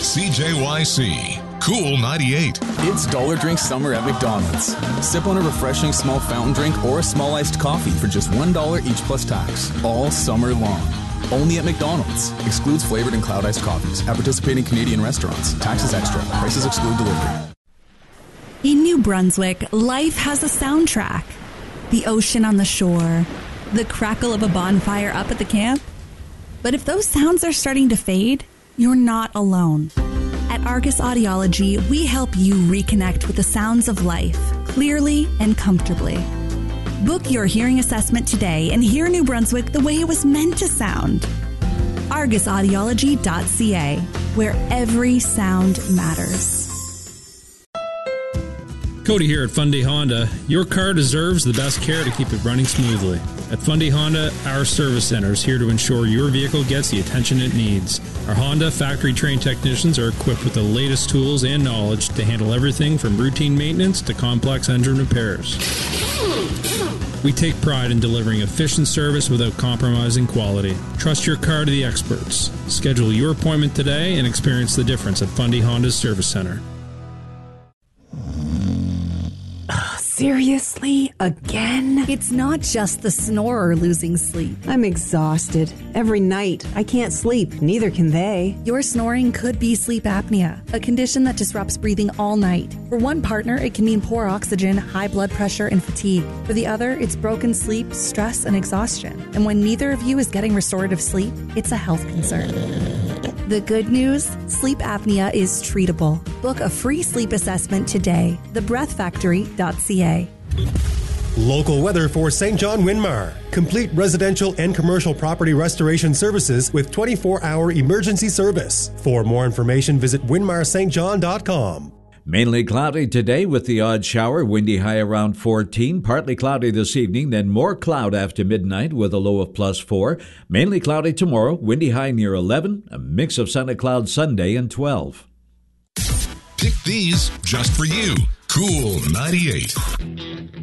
CJYC. Cool 98. It's Dollar Drink Summer at McDonald's. Sip on a refreshing small fountain drink or a small iced coffee for just $1 each plus tax, all summer long. Only at McDonald's. Excludes flavored and cloud iced coffees at participating Canadian restaurants. Taxes extra. Prices exclude delivery. In New Brunswick, life has a soundtrack. The ocean on the shore, the crackle of a bonfire up at the camp. But if those sounds are starting to fade, you're not alone. At Argus Audiology, we help you reconnect with the sounds of life, clearly and comfortably. Book your hearing assessment today and hear New Brunswick the way it was meant to sound. ArgusAudiology.ca, where every sound matters. Cody here at Fundy Honda. Your car deserves the best care to keep it running smoothly. At Fundy Honda, our service center is here to ensure your vehicle gets the attention it needs. Our Honda factory-trained technicians are equipped with the latest tools and knowledge to handle everything from routine maintenance to complex engine repairs. We take pride in delivering efficient service without compromising quality. Trust your car to the experts. Schedule your appointment today and experience the difference at Fundy Honda's Service Center. Seriously? Again? It's not just the snorer losing sleep. I'm exhausted. Every night. I can't sleep. Neither can they. Your snoring could be sleep apnea, a condition that disrupts breathing all night. For one partner, it can mean poor oxygen, high blood pressure, and fatigue. For the other, it's broken sleep, stress, and exhaustion. And when neither of you is getting restorative sleep, it's a health concern. The good news? Sleep apnea is treatable. Book a free sleep assessment today. TheBreathFactory.ca. Local weather for St. John Winmar. Complete residential and commercial property restoration services with 24-hour emergency service. For more information, visit winmarstjohn.com. Mainly cloudy today with the odd shower, windy high around 14, partly cloudy this evening, then more cloud after midnight with a low of +4. Mainly cloudy tomorrow, windy high near 11, a mix of sun and cloud Sunday and 12. Pick these just for you. Cool 98.